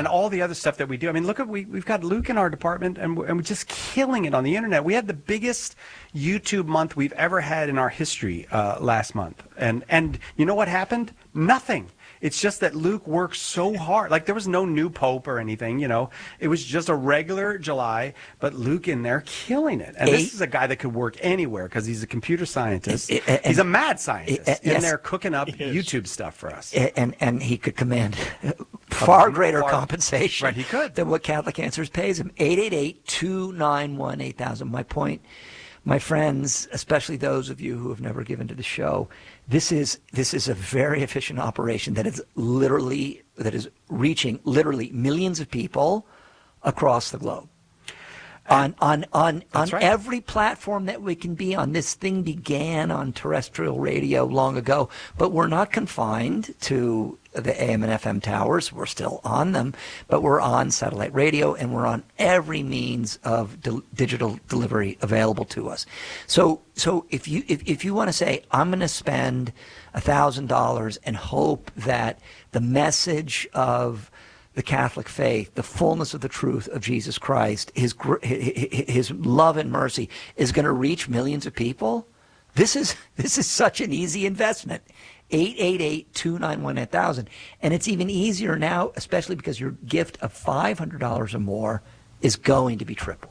all the other stuff that we do. I mean, look at we've got Luke in our department, and we're just killing it on the internet. We had the biggest YouTube month we've ever had in our history last month, and you know what happened? Nothing. It's just that Luke worked so hard. Like, there was no new pope or anything, you know. It was just a regular July, but Luke in there killing it. And this is a guy that could work anywhere because he's a computer scientist. He's a mad scientist in there cooking up YouTube stuff for us. And he could command far greater compensation right, he could. than what Catholic Answers pays him. 888-291-8000. My point, my friends, especially those of you who have never given to the show, this is a very efficient operation that is reaching literally millions of people across the globe. On right. Every platform that we can be on. This thing began on terrestrial radio long ago, but we're not confined to the AM and FM towers. We're still on them, but we're on satellite radio, and we're on every means of digital delivery available to us. So if you want to say, I'm going to spend $1,000 and hope that the message of the Catholic faith, the fullness of the truth of Jesus Christ, his love and mercy is going to reach millions of people, this is such an easy investment. 888-291-8000. And it's even easier now, especially because your gift of $500 or more is going to be tripled.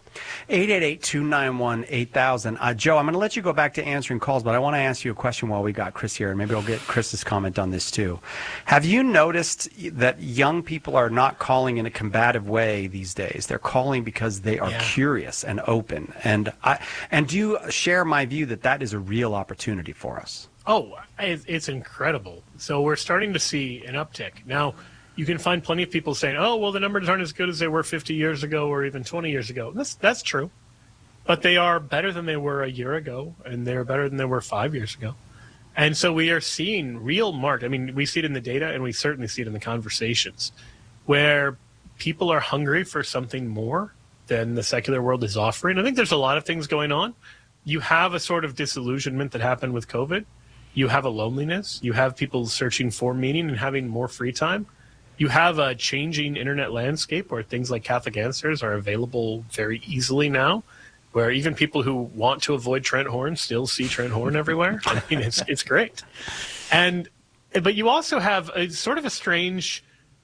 888-291-8000. Joe, I'm going to let you go back to answering calls, but I want to ask you a question while we got Chris here, and maybe I'll get Chris's comment on this too. Have you noticed that young people are not calling in a combative way these days? They're calling because they are curious and open. And do you share my view that that is a real opportunity for us? Oh, it's incredible. So we're starting to see an uptick. Now, you can find plenty of people saying, oh, well, the numbers aren't as good as they were 50 years ago or even 20 years ago. That's true. But they are better than they were a year ago, and they're better than they were 5 years ago. And so we are seeing real marked. I mean, we see it in the data, and we certainly see it in the conversations, where people are hungry for something more than the secular world is offering. I think there's a lot of things going on. You have a sort of disillusionment that happened with COVID. You have a loneliness. You have people searching for meaning and having more free time. You have a changing internet landscape where things like Catholic Answers are available very easily now, where even people who want to avoid Trent Horn still see Trent Horn everywhere. I mean, it's great. But you also have a sort of a strange,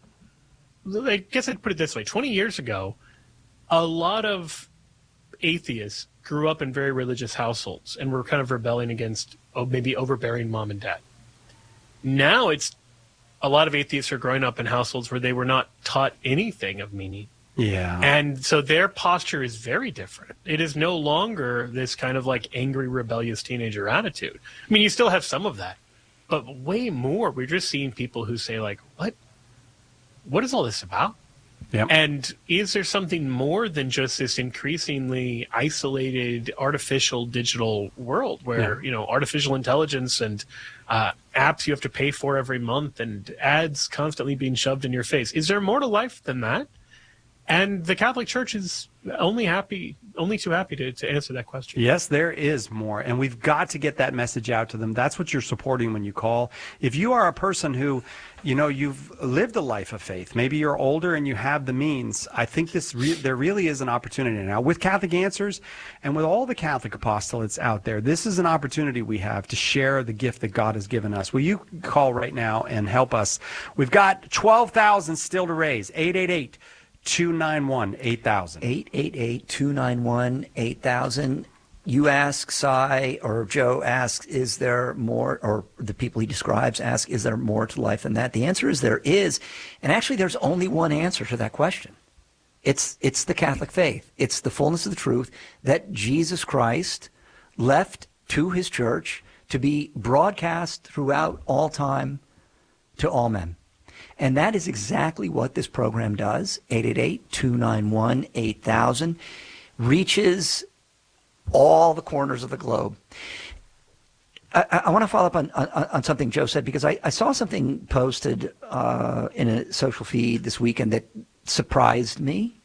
I guess I'd put it this way. 20 years ago, a lot of atheists grew up in very religious households and were kind of rebelling against maybe overbearing mom and dad. Now it's a lot of atheists are growing up in households where they were not taught anything of meaning. Yeah. And so their posture is very different. It is no longer this kind of like angry, rebellious teenager attitude. I mean, you still have some of that, but way more. We're just seeing people who say like, what is all this about? Yep. And is there something more than just this increasingly isolated artificial digital world where, artificial intelligence and apps you have to pay for every month and ads constantly being shoved in your face? Is there more to life than that? And the Catholic Church is only too happy to answer that question. Yes, there is more, and we've got to get that message out to them. That's what you're supporting when you call. If you are a person who, you've lived a life of faith, maybe you're older and you have the means, I think there really is an opportunity now. With Catholic Answers and with all the Catholic apostolates out there, this is an opportunity we have to share the gift that God has given us. Will you call right now and help us? We've got 12,000 still to raise. 888-291-8000. 888-291-8000. You ask, Cy, or Joe asks, is there more, or the people he describes ask, is there more to life than that? The answer is there is. And actually, there's only one answer to that question. It's the Catholic faith. It's the fullness of the truth that Jesus Christ left to his church to be broadcast throughout all time to all men. And that is exactly what this program does. 888-291-8000 reaches all the corners of the globe. I want to follow up on something Joe said, because I saw something posted in a social feed this weekend that surprised me.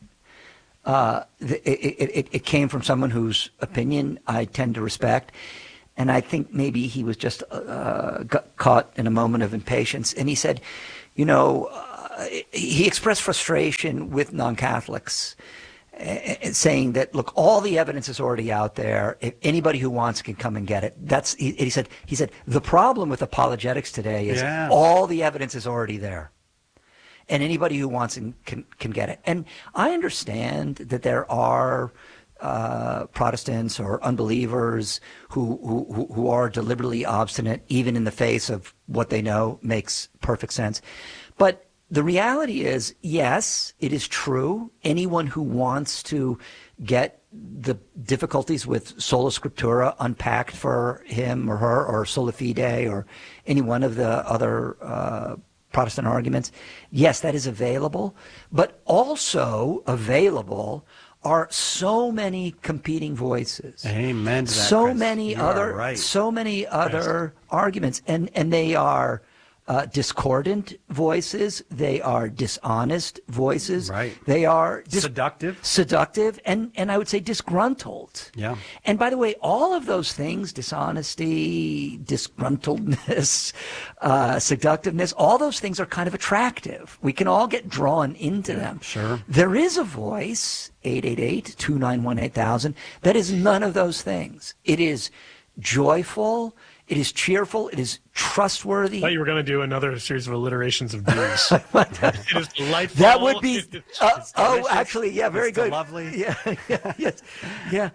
It came from someone whose opinion I tend to respect. And I think maybe he was just got caught in a moment of impatience. And he said, he expressed frustration with non-Catholics, saying that, look, all the evidence is already out there. If anybody who wants can come and get it. He said the problem with apologetics today is all the evidence is already there, and anybody who wants can get it. And I understand that there are Protestants or unbelievers who are deliberately obstinate, even in the face of what they know makes perfect sense. But the reality is, yes, it is true. Anyone who wants to get the difficulties with sola scriptura unpacked for him or her, or sola fide, or any one of the other Protestant arguments, yes, that is available. But also available are so many competing voices. Amen to that, so Chris. many other arguments, and they are discordant voices. They are dishonest voices. Right. They are seductive, and I would say disgruntled. Yeah. And by the way, all of those things, dishonesty, disgruntledness, seductiveness, all those things are kind of attractive. We can all get drawn into them. Sure. There is a voice, 888-291-8000, that is none of those things. It is joyful. It is cheerful. It is trustworthy. I thought you were going to do another series of alliterations of D's. It is delightful. That would be. It's Actually, yeah, very good. Lovely. Yeah, yes, yeah.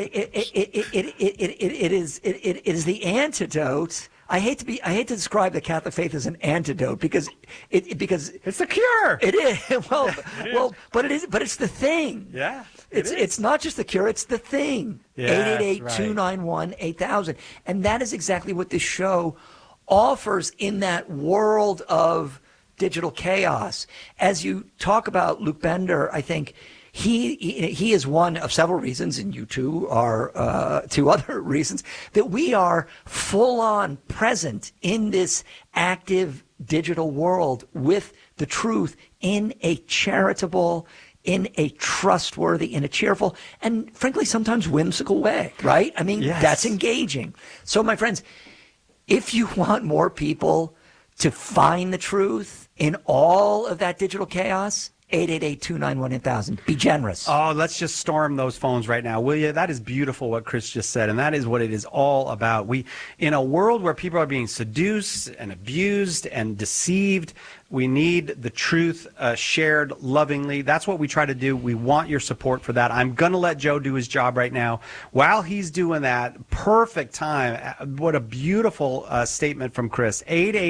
It is the antidote. I hate to describe the Catholic faith as an antidote because it's the cure. It is. But it's the thing. Yeah. It's not just the cure, it's the thing. Yes, 888-291-8000. And that is exactly what this show offers in that world of digital chaos. As you talk about Luke Bender, I think he is one of several reasons, and you two are two other reasons, that we are full on present in this active digital world with the truth in a charitable, in a trustworthy, in a cheerful, and frankly, sometimes whimsical way, right? I mean, That's engaging. So, my friends, if you want more people to find the truth in all of that digital chaos, 888-291-8000. Be generous. Oh, let's just storm those phones right now, will you? That is beautiful what Chris just said, and that is what it is all about. In a world where people are being seduced and abused and deceived, we need the truth shared lovingly. That's what we try to do. We want your support for that. I'm going to let Joe do his job right now. While he's doing that, perfect time. What a beautiful statement from Chris.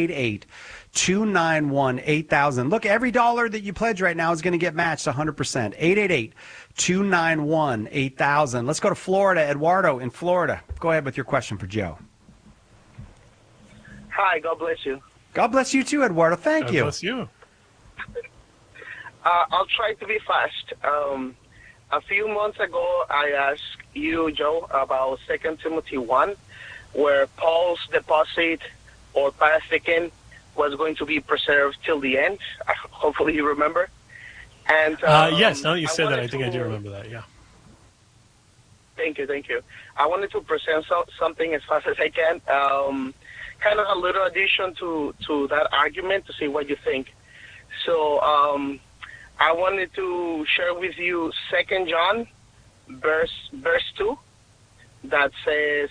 888-291-8000. Look, every dollar that you pledge right now is going to get matched 100%. 888-291-8000. Let's go to Florida. Eduardo in Florida. Go ahead with your question for Joe. Hi, God bless you. God bless you too, Eduardo. Thank you. God bless you. I'll try to be fast. A few months ago, I asked you, Joe, about 2 Timothy 1, where Paul's deposit or parasikin was going to be preserved till the end. Hopefully you remember. And yes, now that you said that, I think I do remember that, yeah. Thank you. I wanted to present something as fast as I can. Kind of a little addition to that argument to see what you think. So I wanted to share with you 2 John, verse 2, that says,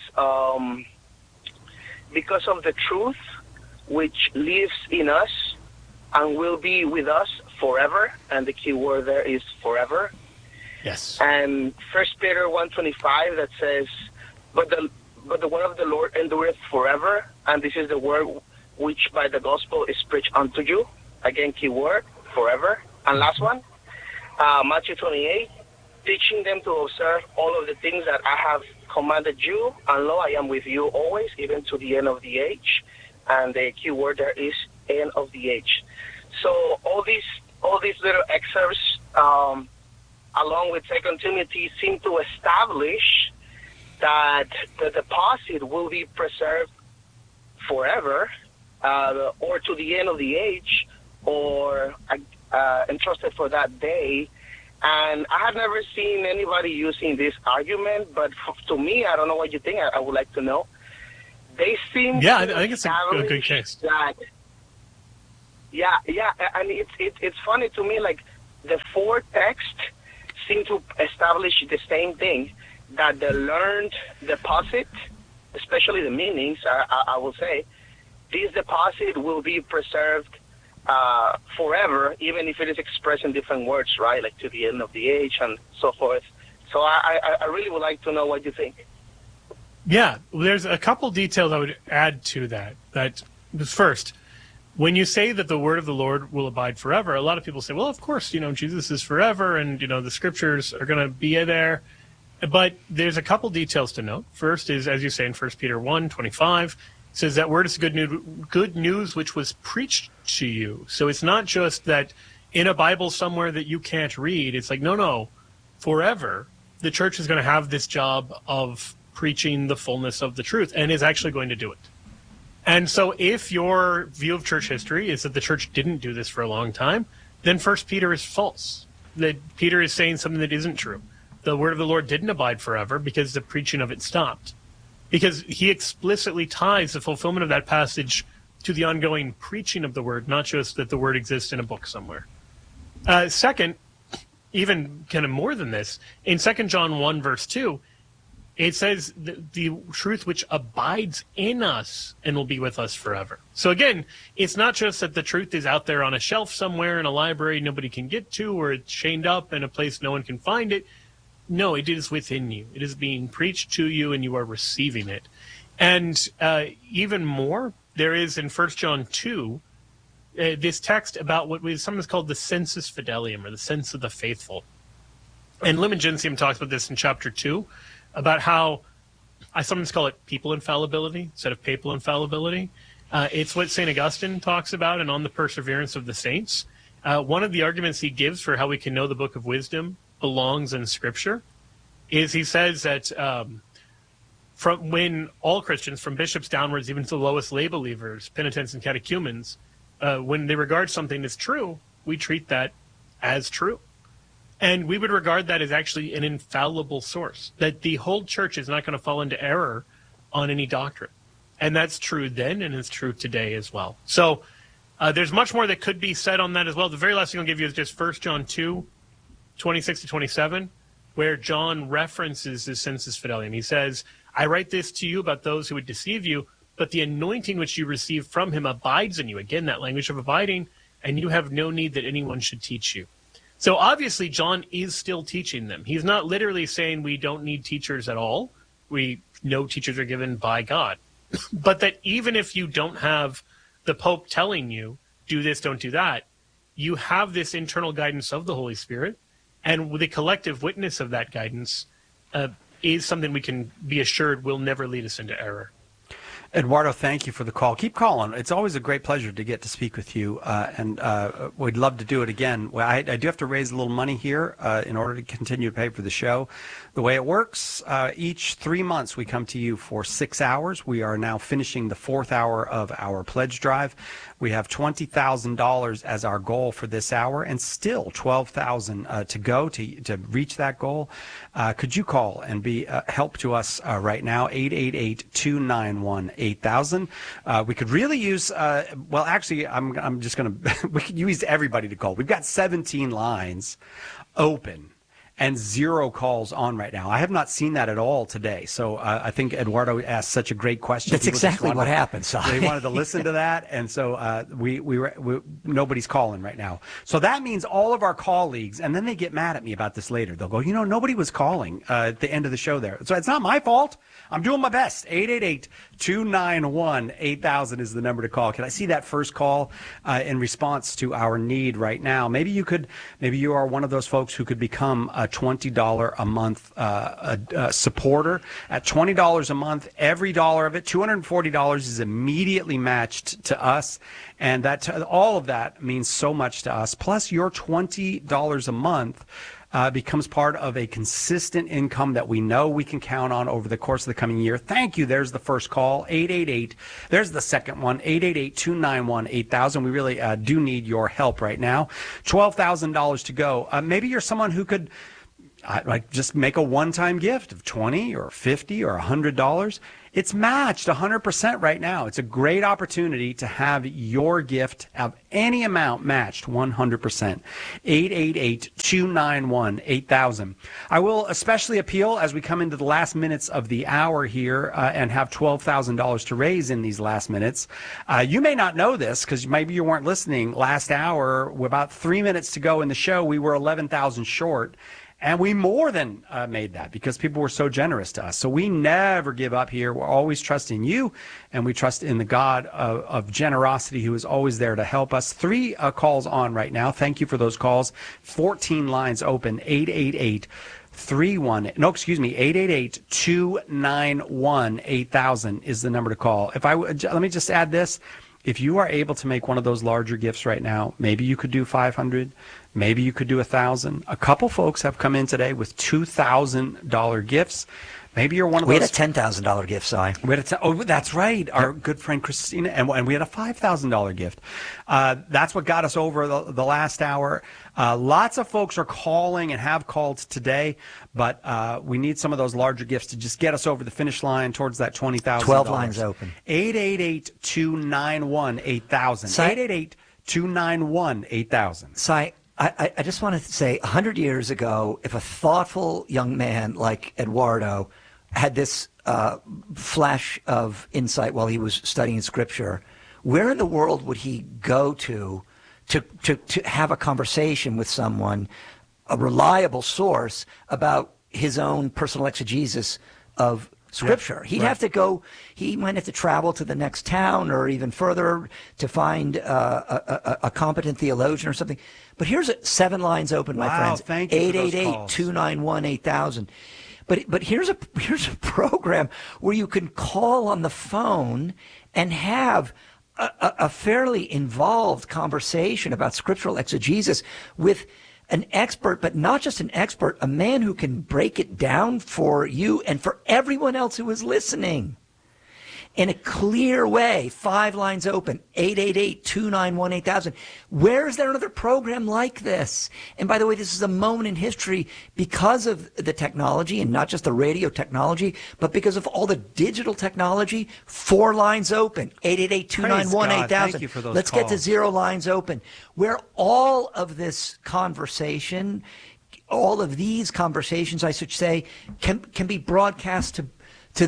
because of the truth which lives in us and will be with us forever, and the key word there is forever. Yes. And 1 Peter 1:25 that says, but the word of the Lord endureth forever, and this is the word which by the gospel is preached unto you. Again, key word, forever. And last one, Matthew 28, teaching them to observe all of the things that I have commanded you, and lo, I am with you always, even to the end of the age. And the key word there is end of the age. So all these little excerpts, along with 2 Timothy, seem to establish that the deposit will be preserved forever, or to the end of the age, or entrusted for that day. And I have never seen anybody using this argument, but to me, I don't know what you think. I would like to know. They seem I think it's a good case. Yeah, and it's funny to me, like the four texts seem to establish the same thing, that the learned deposit, especially the meanings, I will say, this deposit will be preserved forever, even if it is expressed in different words, right? Like to the end of the age and so forth. So I really would like to know what you think. Yeah, there's a couple details I would add to that. That first, when you say that the word of the Lord will abide forever, a lot of people say, well, of course, Jesus is forever and, the scriptures are going to be there. But there's a couple details to note. First is, as you say in 1 Peter 1:25, it says that word is good news which was preached to you. So it's not just that in a Bible somewhere that you can't read. It's like, no, forever. The church is going to have this job of preaching the fullness of the truth and is actually going to do it. And so if your view of church history is that the church didn't do this for a long time, then 1 Peter is false. That Peter is saying something that isn't true. The word of the Lord didn't abide forever because the preaching of it stopped. Because he explicitly ties the fulfillment of that passage to the ongoing preaching of the word, not just that the word exists in a book somewhere. Second, even kind of more than this, in 2 John 1 verse 2, it says the truth which abides in us and will be with us forever. So again, it's not just that the truth is out there on a shelf somewhere in a library nobody can get to, or it's chained up in a place no one can find it. No, it is within you. It is being preached to you and you are receiving it. And even more, there is in 1 John 2, this text about what is sometimes called the sensus fidelium, or the sense of the faithful. And Lumen Gentium talks about this in chapter 2, about how I sometimes call it people infallibility instead of papal infallibility. It's what St. Augustine talks about and on the perseverance of the saints. One of the arguments he gives for how we can know the Book of Wisdom belongs in Scripture is he says that from when all Christians, from bishops downwards, even to the lowest lay believers, penitents and catechumens, when they regard something as true, we treat that as true. And we would regard that as actually an infallible source, that the whole church is not going to fall into error on any doctrine. And that's true then, and it's true today as well. So there's much more that could be said on that as well. The very last thing I'll give you is just 1 John 2, 26 to 27, where John references the sensus fidelium. He says, I write this to you about those who would deceive you, but the anointing which you receive from him abides in you. Again, that language of abiding, and you have no need that anyone should teach you. So obviously, John is still teaching them. He's not literally saying we don't need teachers at all. We know teachers are given by God. But that even if you don't have the Pope telling you, do this, don't do that, you have this internal guidance of the Holy Spirit. And the collective witness of that guidance is something we can be assured will never lead us into error. Eduardo, thank you for the call. Keep calling. It's always a great pleasure to get to speak with you, and we'd love to do it again. Well, I do have to raise a little money here in order to continue to pay for the show. The way it works, each 3 months we come to you for 6 hours. We are now finishing the 4th hour of our pledge drive. We have $20,000 as our goal for this hour, and still $12,000 to go to reach that goal. Could you call and be help to us right now? 888-291-8000. We could really use. Well, actually, I'm just going to. We could use everybody to call. We've got 17 lines open and 0 calls on right now. I have not seen that at all today. So I think Eduardo asked such a great question. That's exactly what happened. So they wanted to listen to that, and so we nobody's calling right now. So that means all of our colleagues, and then they get mad at me about this later. They'll go, nobody was calling at the end of the show there. So it's not my fault. I'm doing my best. 888-291-8000 is the number to call. Can I see that first call in response to our need right now? Maybe you are one of those folks who could become a $20 a month supporter. At $20 a month, every dollar of it, $240 is immediately matched to us. And all of that means so much to us. Plus, your $20 a month becomes part of a consistent income that we know we can count on over the course of the coming year. Thank you. There's the first call, 888. There's the second one, 888-291-8000. We really do need your help right now. $12,000 to go. Maybe you're someone who could like just make a one-time gift of $20 or $50 or $100. It's matched 100% right now. It's a great opportunity to have your gift of any amount matched 100%. 888-291-8000. I will especially appeal as we come into the last minutes of the hour here and have $12,000 to raise in these last minutes. You may not know this because maybe you weren't listening last hour. With about 3 minutes to go in the show, we were 11,000 short. And we more than made that because people were so generous to us. So we never give up here. We're always trusting you, and we trust in the God of generosity who is always there to help us. 3 calls on right now. Thank you for those calls. 14 lines open. 888-291-8000 is the number to call. Let me just add this. If you are able to make one of those larger gifts right now, maybe you could do 500, maybe you could do 1,000. A couple folks have come in today with $2,000 gifts. Maybe you're one of those. We had a $10,000 gift, Si. That's right. Our good friend Christina, and we had a $5,000 gift. That's what got us over the last hour. Lots of folks are calling and have called today, but we need some of those larger gifts to just get us over the finish line towards that $20,000. 12 lines open. 888-291-8000. 888-291-8000. Si, I just want to say 100 years ago, if a thoughtful young man like Eduardo had this flash of insight while he was studying Scripture, where in the world would he go to have a conversation with someone, a reliable source, about his own personal exegesis of Scripture? Yeah, He'd right. have to go, he might have to travel to the next town or even further to find a competent theologian or something. But here's 7 lines open, my friends. Thank you for those calls. 888-291-8000. But here's a program where you can call on the phone and have a fairly involved conversation about scriptural exegesis with an expert, but not just an expert, a man who can break it down for you and for everyone else who is listening in a clear way. 5 lines open, 888-291-8000. Where is there another program like this? And by the way, this is a moment in history because of the technology, and not just the radio technology, but because of all the digital technology. 4 lines open, 888-291-8000. Thank you for those Let's get to calls. 0 lines open, where all of this conversation, all of these conversations, I should say, can be broadcast to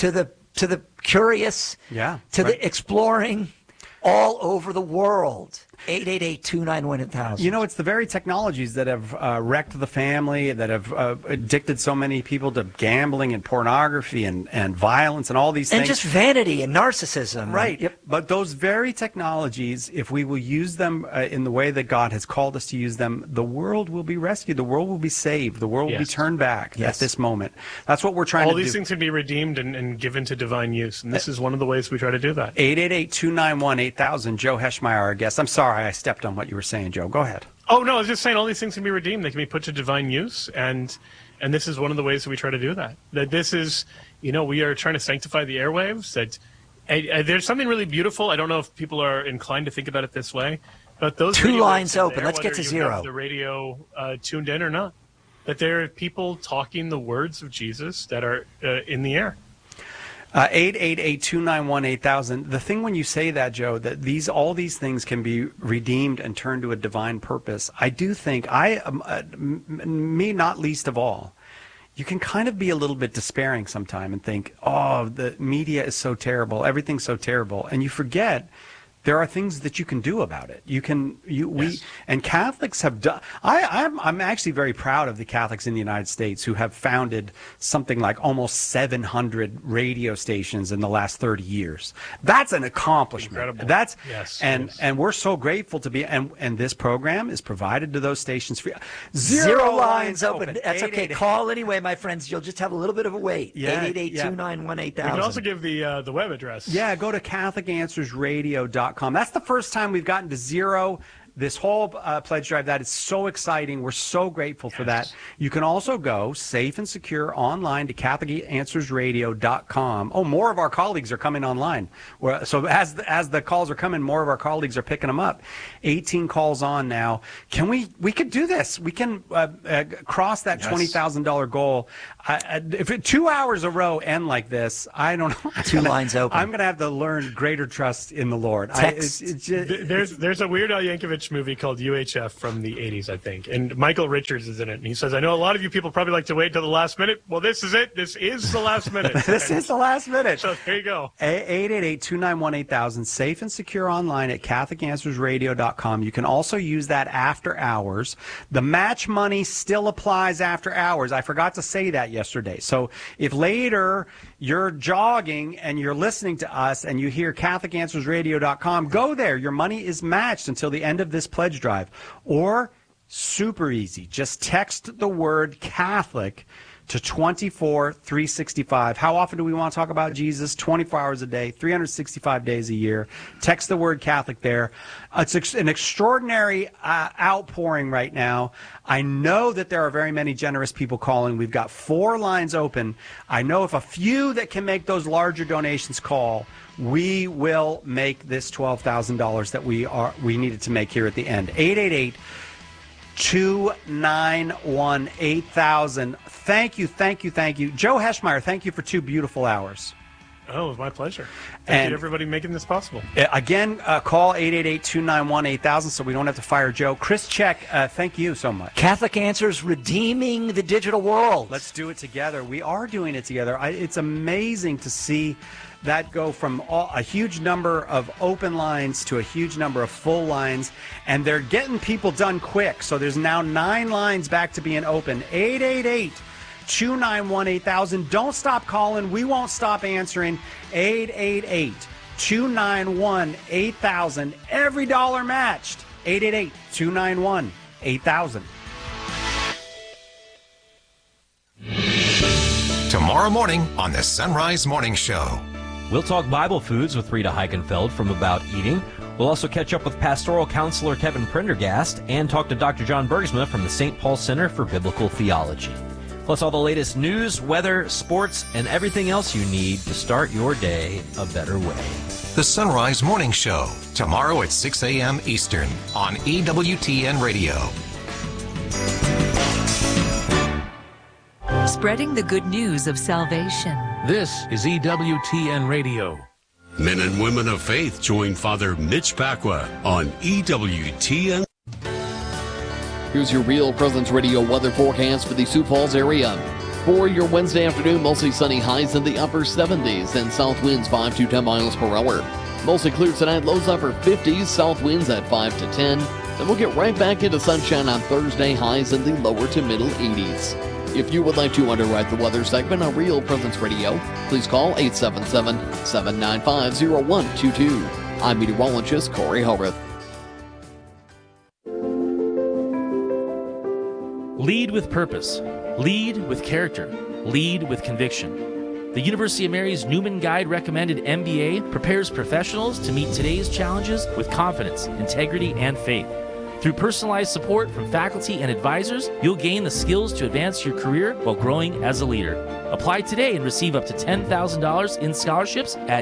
the curious, the exploring, all over the world. 888-291-8000. You know, it's the very technologies that have wrecked the family, that have addicted so many people to gambling and pornography and violence and all these things. And just vanity and narcissism. Right. Yep. But those very technologies, if we will use them in the way that God has called us to use them, the world will be rescued. The world will be saved. The world will be turned back at this moment. That's what we're trying to do. All these things can be redeemed and given to divine use. And this is one of the ways we try to do that. 888-291-8000. Joe Heschmeyer, our guest. I'm sorry I stepped on what you were saying, Joe. Go ahead. Oh, no, I was just saying all these things can be redeemed. They can be put to divine use. And this is one of the ways that we try to do that. That this is, we are trying to sanctify the airwaves. That there's something really beautiful. I don't know if people are inclined to think about it this way. But those 2 lines there, open. Let's get to whether you 0. have the radio tuned in or not. That there are people talking the words of Jesus that are in the air. 888-291-8000. The thing when you say that, Joe, that all these things can be redeemed and turned to a divine purpose, I do think, me not least of all, you can kind of be a little bit despairing sometime and think, oh, the media is so terrible, everything's so terrible, and you forget there are things that you can do about it. And Catholics have done. I'm actually very proud of the Catholics in the United States who have founded something like almost 700 radio stations in the last 30 years. That's an accomplishment. Incredible. And we're so grateful to be. And this program is provided to those stations free. 0 lines open. That's okay. Call anyway, my friends. You'll just have a little bit of a wait. 888-291-8000. You can also give the web address. Yeah, go to CatholicAnswersRadio.com. That's the first time we've gotten to 0. this whole pledge drive. That is so exciting. We're so grateful for that. You can also go safe and secure online to CatholicAnswersRadio.com. Oh, more of our colleagues are coming online. So as the calls are coming, more of our colleagues are picking them up. 18 calls on now. We could do this. We can cross that $20,000 goal. If 2 hours a row end like this, I don't know. 2 lines open. I'm going to have to learn greater trust in the Lord. There's a Weird Al Yankovic movie called UHF from the 80s, I think, and Michael Richards is in it, and he says, I know a lot of you people probably like to wait till the last minute. Well, this is it. This is the last minute. This is the last minute. So there you go. 888-291-8000, safe and secure online at CatholicAnswersRadio.com. You can also use that after hours. The match money still applies after hours. I forgot to say that yesterday. So if later you're jogging and you're listening to us and you hear CatholicAnswersRadio.com, go there. Your money is matched until the end of this pledge drive. Or, super easy, just text the word Catholic to 24365. How often do we want to talk about Jesus? 24 hours a day, 365 days a year. Text the word Catholic there. It's an extraordinary outpouring right now. I know that there are very many generous people calling. We've got 4 lines open. I know if a few that can make those larger donations call, we will make this $12,000 that we needed to make here at the end. 888-291-8000. Thank you. Joe Heschmeyer, thank you for 2 beautiful hours. Oh, it was my pleasure. Thank you to everybody making this possible. Again, call 888-291-8000 so we don't have to fire Joe. Chris Check, thank you so much. Catholic Answers, redeeming the digital world. Let's do it together. We are doing it together. It's amazing to see that go from a huge number of open lines to a huge number of full lines, and they're getting people done quick. So there's now 9 lines back to being open. 888-291-8000. Don't stop calling. We won't stop answering. 888-291-8000. Every dollar matched. 888-291-8000. Tomorrow morning on the Sunrise Morning Show. We'll talk Bible foods with Rita Heikenfeld from About Eating. We'll also catch up with pastoral counselor Kevin Prendergast and talk to Dr. John Bergsma from the St. Paul Center for Biblical Theology. Plus all the latest news, weather, sports, and everything else you need to start your day a better way. The Sunrise Morning Show, tomorrow at 6 a.m. Eastern on EWTN Radio. Spreading the good news of salvation. This is EWTN Radio. Men and women of faith join Father Mitch Pacwa on EWTN. Here's your Real Presence Radio weather forecast for the Sioux Falls area. For your Wednesday afternoon, mostly sunny, highs in the upper 70s and south winds 5 to 10 miles per hour. Mostly clear tonight, lows upper 50s, south winds at 5 to 10. Then we'll get right back into sunshine on Thursday, highs in the lower to middle 80s. If you would like to underwrite the weather segment on Real Presence Radio, please call 877-795-0122. I'm meteorologist Corey Howard. Lead with purpose. Lead with character. Lead with conviction. The University of Mary's Newman Guide recommended MBA prepares professionals to meet today's challenges with confidence, integrity, and faith. Through personalized support from faculty and advisors, you'll gain the skills to advance your career while growing as a leader. Apply today and receive up to $10,000 in scholarships at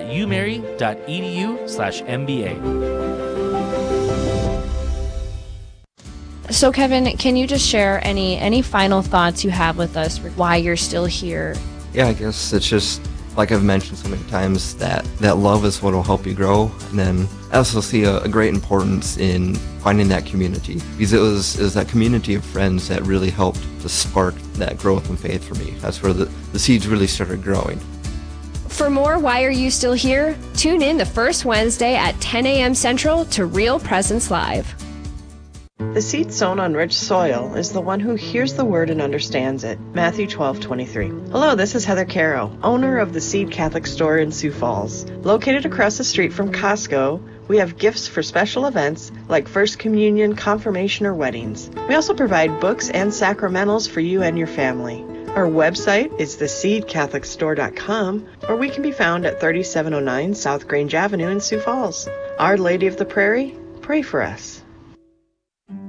umary.edu/MBA. So, Kevin, can you just share any final thoughts you have with us, why you're still here? Yeah, I guess it's just, like I've mentioned so many times, that love is what will help you grow. And then I also see a great importance in finding that community, because it was that community of friends that really helped to spark that growth in faith for me. That's where the seeds really started growing. For more Why Are You Still Here? Tune in the first Wednesday at 10 a.m. Central to Real Presence Live. The seed sown on rich soil is the one who hears the word and understands it. Matthew 12:23. Hello, this is Heather Caro, owner of the Seed Catholic Store in Sioux Falls. Located across the street from Costco, we have gifts for special events like First Communion, confirmation, or weddings. We also provide books and sacramentals for you and your family. Our website is theseedcatholicstore.com, or we can be found at 3709 South Grange Avenue in Sioux Falls. Our Lady of the Prairie, pray for us.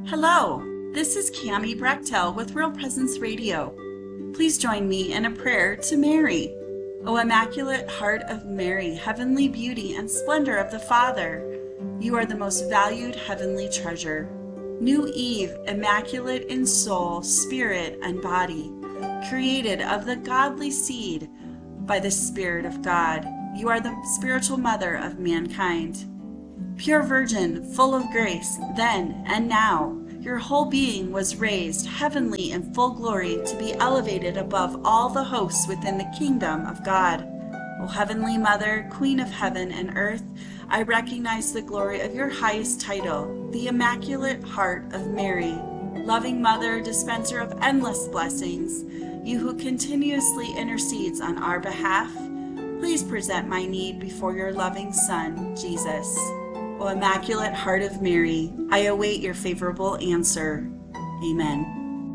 Hello, this is Cammie Brechtel with Real Presence Radio. Please join me in a prayer to Mary. O Immaculate Heart of Mary, heavenly beauty and splendor of the Father, you are the most valued heavenly treasure. New Eve, immaculate in soul, spirit, and body, created of the godly seed by the Spirit of God. You are the spiritual mother of mankind. Pure Virgin, full of grace, then and now, your whole being was raised heavenly in full glory to be elevated above all the hosts within the kingdom of God. O Heavenly Mother, Queen of heaven and earth, I recognize the glory of your highest title, the Immaculate Heart of Mary. Loving Mother, dispenser of endless blessings, you who continuously intercedes on our behalf, please present my need before your loving Son, Jesus. O Immaculate Heart of Mary, I await your favorable answer. Amen.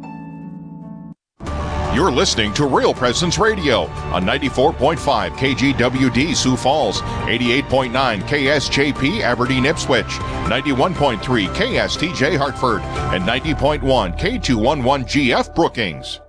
You're listening to Real Presence Radio on 94.5 KGWD Sioux Falls, 88.9 KSJP Aberdeen Ipswich, 91.3 KSTJ Hartford, and 90.1 K211GF Brookings.